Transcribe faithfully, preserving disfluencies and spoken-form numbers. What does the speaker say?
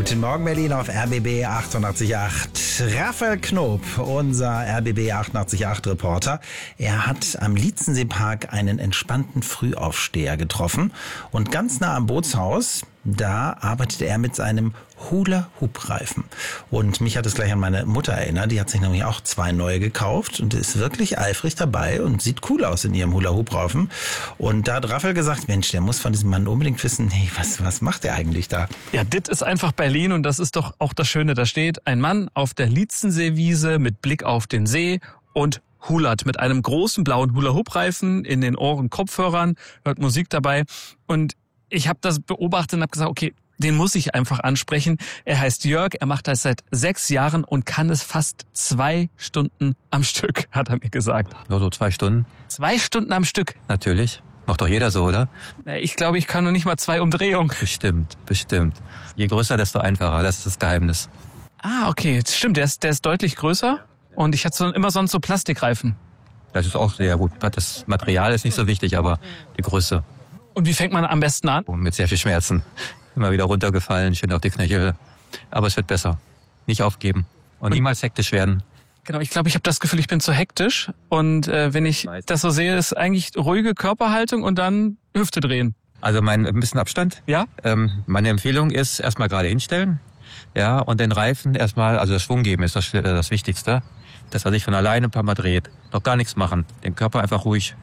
Guten Morgen Berlin auf R B B achtundachtzig Komma acht. Raphael Knob, unser R B B achtundachtzig Komma acht Reporter, er hat am Lietzenseepark einen entspannten Frühaufsteher getroffen und ganz nah am Bootshaus, da arbeitet er mit seinem Hula-Hoop-Reifen. Und mich hat es gleich an meine Mutter erinnert, die hat sich nämlich auch zwei neue gekauft und ist wirklich eifrig dabei und sieht cool aus in ihrem Hula-Hoop-Reifen. Und da hat Raphael gesagt, Mensch, der muss von diesem Mann unbedingt wissen, hey, was, was macht der eigentlich da? Ja, dit ist einfach Berlin und das ist doch auch das Schöne. Da steht ein Mann auf der Lietzenseewiese mit Blick auf den See und hulat mit einem großen blauen Hula-Hoop-Reifen in den Ohren, Kopfhörern, hört Musik dabei. Und ich habe das beobachtet und habe gesagt, okay, den muss ich einfach ansprechen. Er heißt Jörg, er macht das seit sechs Jahren und kann es fast zwei Stunden am Stück, hat er mir gesagt. Nur so zwei Stunden. Zwei Stunden am Stück? Natürlich. Macht doch jeder so, oder? Ich glaube, ich kann noch nicht mal zwei Umdrehungen. Bestimmt, bestimmt. Je größer, desto einfacher. Das ist das Geheimnis. Ah, okay. Stimmt, der ist, der ist deutlich größer. Und ich hatte so, immer sonst so Plastikreifen. Das ist auch sehr gut. Das Material ist nicht so wichtig, aber die Größe. Und wie fängt man am besten an? Mit sehr viel Schmerzen. Immer wieder runtergefallen, schön auf die Knöchel. Aber es wird besser. Nicht aufgeben. Und niemals hektisch werden. Genau, ich glaube, ich habe das Gefühl, ich bin zu hektisch. Und äh, wenn ich das so sehe, ist eigentlich ruhige Körperhaltung und dann Hüfte drehen. Also mein ein bisschen Abstand. Ja? Ähm, meine Empfehlung ist, erstmal gerade hinstellen. Ja, und den Reifen erstmal, also das Schwung geben ist das, das Wichtigste. Dass er sich von alleine ein paar Mal dreht. Noch gar nichts machen. Den Körper einfach ruhig